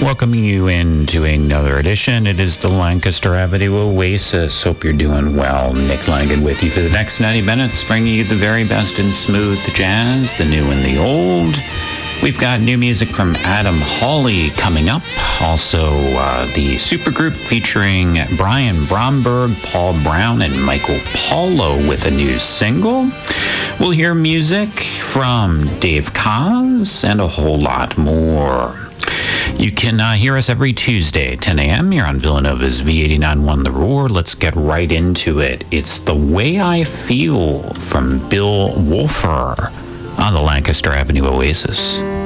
Welcoming you into another edition. It is the Lancaster Avenue Oasis. Hope you're doing well. Nick Langan with you for the next 90 minutes, bringing you the very best in smooth jazz, the new and the old. We've got new music from Adam Hawley coming up. Also, the supergroup featuring Brian Bromberg, Paul Brown, and Michael Paulo with a new single. We'll hear music from Dave Koz and a whole lot more. You can hear us every Tuesday, 10 a.m. here on Villanova's V89.1 The Roar. Let's get right into it. It's The Way I Feel from Bill Wolfer on the Lancaster Avenue Oasis.